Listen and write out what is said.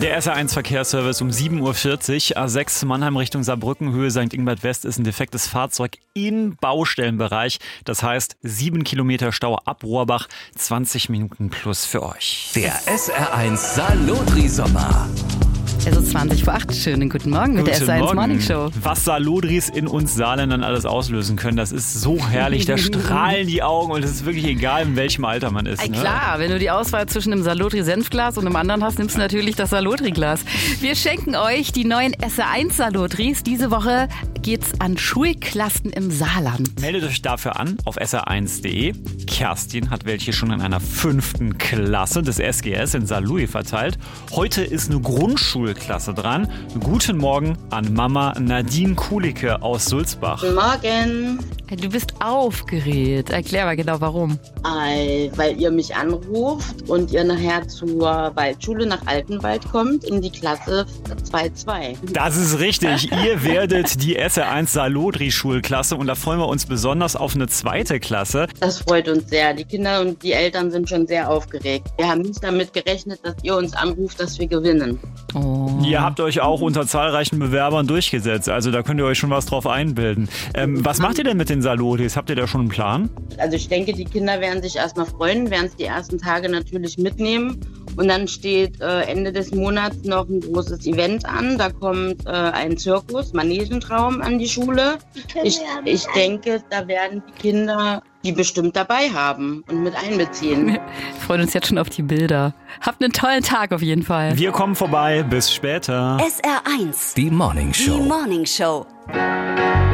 Der SR1 Verkehrsservice um 7.40 Uhr, A6 Mannheim Richtung Saarbrücken, Höhe St. Ingbert West ist ein defektes Fahrzeug im Baustellenbereich. Das heißt 7 Kilometer Stau ab Rohrbach, 20 Minuten plus für euch. Der SR1 Salotri-Sommer. Es ist 20:08. Schönen guten Morgen mit der SR1 Morning Show. Was Salotris in uns Saarländern alles auslösen können, das ist so herrlich. Da strahlen die Augen und es ist wirklich egal, in welchem Alter man ist. Ne? Klar, wenn du die Auswahl zwischen einem Salotri-Senfglas und einem anderen hast, nimmst du natürlich das Salotri-Glas. Wir schenken euch die neuen SR1 Salotris. Diese Woche geht's an Schulklassen im Saarland. Meldet euch dafür an auf sr1.de. Kerstin hat welche schon in einer 5. Klasse des SGS in Saarlouis verteilt. Heute ist eine Grundschulklasse dran. Guten Morgen an Mama Nadine Kulicke aus Sulzbach. Guten Morgen. Du bist aufgeregt. Erklär mal genau, warum. Weil ihr mich anruft und ihr nachher zur Waldschule nach Altenwald kommt in die Klasse 2-2. Das ist richtig. Ihr werdet die SR1 Salotri-Schulklasse und da freuen wir uns besonders auf eine 2. Klasse. Das freut uns sehr. Die Kinder und die Eltern sind schon sehr aufgeregt. Wir haben nicht damit gerechnet, dass ihr uns anruft, dass wir gewinnen. Oh. Ihr habt euch auch unter zahlreichen Bewerbern durchgesetzt. Also da könnt ihr euch schon was drauf einbilden. Was macht ihr denn mit den Salotris? Habt ihr da schon einen Plan? Also ich denke, die Kinder werden sich erstmal freuen, werden es die ersten Tage natürlich mitnehmen. Und dann steht Ende des Monats noch ein großes Event an. Da kommt ein Zirkus, Manegentraum an die Schule. Ich denke, da werden die Kinder die bestimmt dabei haben und mit einbeziehen. Wir freuen uns jetzt schon auf die Bilder. Habt einen tollen Tag auf jeden Fall. Wir kommen vorbei. Bis später. SR1. Die Morning Show. Die Morning Show.